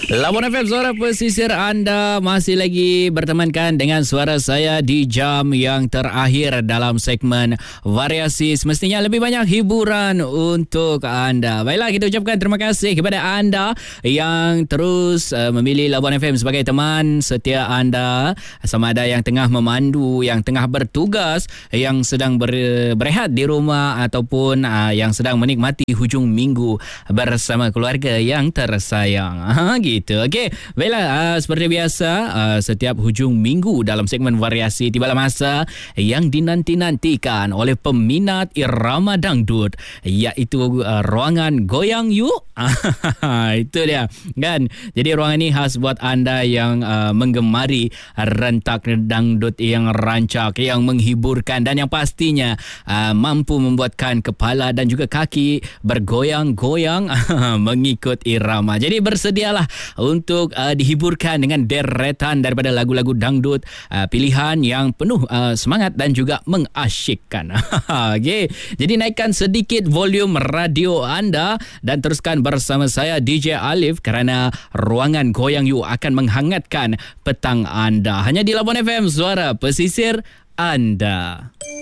Labuan FM, suara pesisir anda masih lagi bertemankan dengan suara saya di jam yang terakhir dalam segmen variasi. Semestinya lebih banyak hiburan untuk anda. Baiklah, kita ucapkan terima kasih kepada anda yang terus memilih Labuan FM sebagai teman setia anda. Sama ada yang tengah memandu, yang tengah bertugas, yang sedang berehat di rumah ataupun yang sedang menikmati hujung minggu bersama keluarga yang tersayang. Gitu. Okey. Baiklah, seperti biasa, setiap hujung minggu dalam segmen variasi tibalah masa yang dinanti-nantikan oleh peminat irama dangdut, iaitu ruangan Goyang Yuk. Itu dia, kan? Jadi ruangan ini khas buat anda yang menggemari rentak dangdut yang rancak, yang menghiburkan dan yang pastinya mampu membuatkan kepala dan juga kaki bergoyang-goyang mengikut irama. Jadi bersedialah untuk dihiburkan dengan deretan daripada lagu-lagu dangdut pilihan yang penuh semangat dan juga mengasyikkan. Okay. Jadi naikkan sedikit volume radio anda dan teruskan bersama saya DJ Alif kerana ruangan Goyang You akan menghangatkan petang anda hanya di Labuan FM, suara pesisir anda.